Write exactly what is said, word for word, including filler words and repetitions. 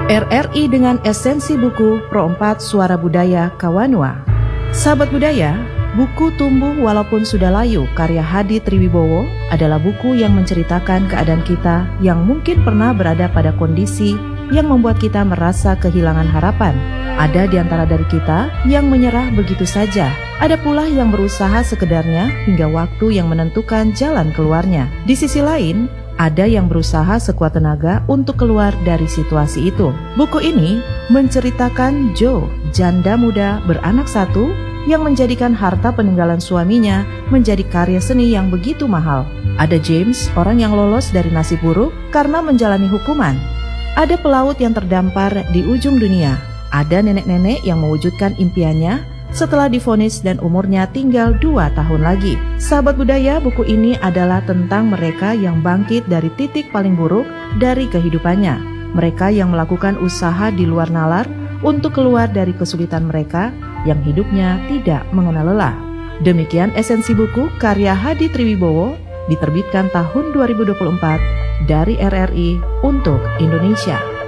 R R I dengan esensi buku Pro empat Suara Budaya Kawanua. Sahabat budaya, buku Tumbuh Walaupun Sudah Layu karya Hadi Triwibowo adalah buku yang menceritakan keadaan kita yang mungkin pernah berada pada kondisi yang membuat kita merasa kehilangan harapan. Ada di antara dari kita yang menyerah begitu saja. Ada pula yang berusaha sekedarnya hingga waktu yang menentukan jalan keluarnya. Di sisi lain, ada yang berusaha sekuat tenaga untuk keluar dari situasi itu. Buku ini menceritakan Joe, janda muda beranak satu yang menjadikan harta peninggalan suaminya menjadi karya seni yang begitu mahal. Ada James, orang yang lolos dari nasib buruk karena menjalani hukuman. Ada pelaut yang terdampar di ujung dunia. Ada nenek-nenek yang mewujudkan impiannya setelah divonis dan umurnya tinggal dua tahun lagi. Sahabat budaya, buku ini adalah tentang mereka yang bangkit dari titik paling buruk dari kehidupannya. Mereka yang melakukan usaha di luar nalar untuk keluar dari kesulitan mereka yang hidupnya tidak mengenal lelah. Demikian esensi buku karya Hadi Triwibowo, diterbitkan tahun dua ribu dua puluh empat dari R R I untuk Indonesia.